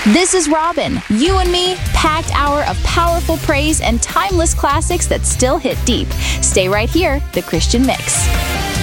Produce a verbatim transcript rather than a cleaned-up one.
This is Robin. You and me, packed hour of powerful praise and timeless classics that still hit deep. Stay right here, The Christian Mix.